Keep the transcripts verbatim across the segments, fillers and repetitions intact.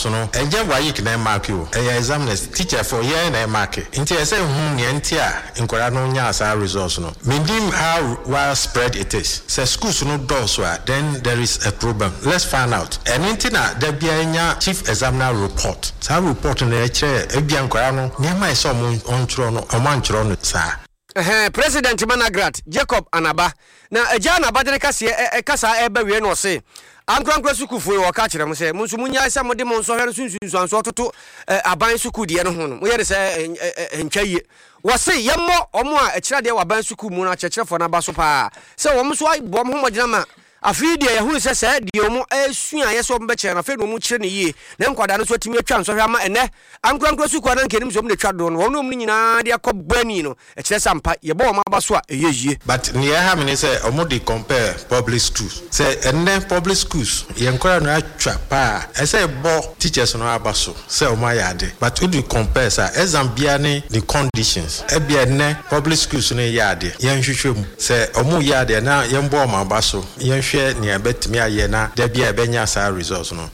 so no enje wayik na mark you eh examiners teacher for year na mark nti ese hu ne nti a nkora no nya asa results no mindim how well spread it is say schools no do so then there is a problem. Let's find out and nti na da bia nya chief examiner report sa report na e kire e bia nkora no nyama ese on onchro no omanchro no sa eh President Managrat Jacob Anaba na eja na badere kase e kasa e ba wie no se ankwankwa sukufu wo ka kire mo se munsu munya asa mo de mo nso hwere sunsunsu anso toto aban suku de no ho no mo yere se ntwaye wo se yemmo omo a ekira de waban suku mu na chekirefo na ba so pa se wo mo so bo mo mogina ma afi de yehunu se se de omo asua yeso mo be kire na fe no mo kire ne yie na nkwada no so timi atwa nso hwe ama ene ankwankwa suku na nkenim so mo de twa do no wono mo nyina de akobani no ekire sampa ye bo mo aba so a eyeyie but near ha me say omo de compare public schools say ene public schools ye nkora no atwa pa e say bo teachers no aba so say omo ayade but we do compare say exam bia ne the conditions e bia ne public schools no yade ye nhwehwem say omo yade na ye mbo omo aba so ye ne abetimi aye na da bia benya sa results no.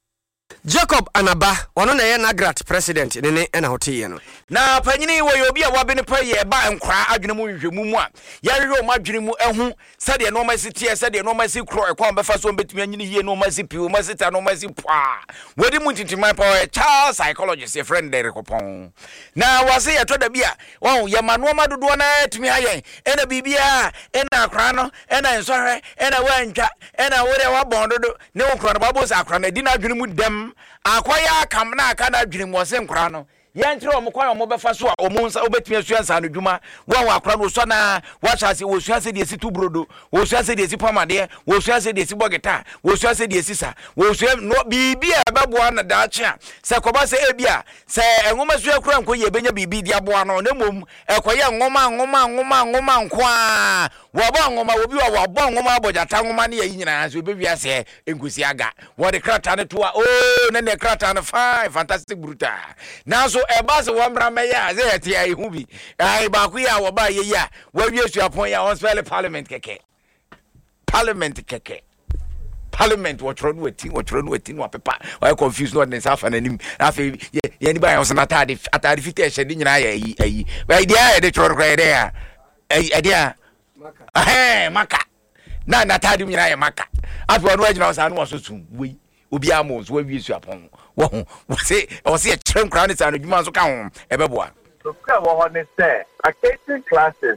Jacob Anaba ono na ye Nagrat president ne ne na hotiye no na panyini wo yobi a wabene pa ye ba nkra adwene mu hwehwemu mu a ya hwehwe o madwene mu ehu sade no masiti sade no masi kro e kwa befa so betimi anyini hie no masi piu masita no masi pwa wodi mu tintima pa e child psychologist e friend there kopon na wase ye to da bia won ye mano madodo na timi ayen ena bibia ena akra no ena ensohwe ena wantwa ena wore wabondodo ne nkra no babo sa akra na di na adwene mu dem akwaya kam na aka na adwene mu ose nkra no yantre o mokwan o mobefa so a o monsa obetumi asuansa no dwuma wa wa akra no so na wa chase wo suanse de situ brodo wo suanse de sipamade wo suanse de sibogeta wo suanse de sisa wo suan no bibia beboa na daachia se koba se ebia se enwoma su akra nko ye benya bibi dia boa no na mom ekoye nwoma nwoma nwoma nwoma nkwa wo ba nwoma obi wa wo ba nwoma abojata nwoma ne yi nyina so obewia se enkusi aga wo de krata ne to a oh na ne krata ne fine fantastic brutal na so eba se wambra meya ze yeti ai hubi ai ba ku ya wo ba ye ya wa wie su apon ya on spell parliament keke parliament keke parliament what run wetin what run wetin wa pepa why confuse no den safa nanim afi ye ni ba ya so na atade atade fiti e hye nyina ya yi ayi ba dia e de choro kra de ya ai dia maka eh maka na na atade nyina ya maka afi wonu agina o sa no so sum we obi amos wa wie su apon wo wo se o se e kyerem kra ne sa no dwuma so ka ho e beboa so ka wo ho ne se vacation classes